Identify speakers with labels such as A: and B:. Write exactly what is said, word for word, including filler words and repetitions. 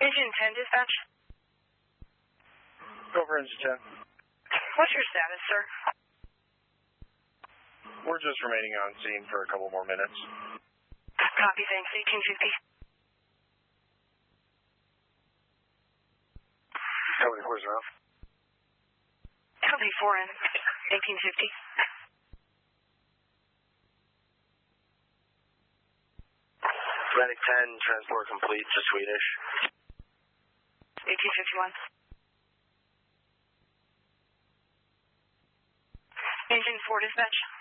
A: Engine ten, dispatch.
B: Go for engine ten.
A: What's your status, sir?
B: We're just remaining on scene for a couple more minutes.
A: Copy, thanks. eighteen fifty.
B: Company four zero.
A: Company four in. eighteen fifty.
B: Atlantic ten, transport complete to Swedish.
A: eighteen fifty-one. Engine four, dispatch.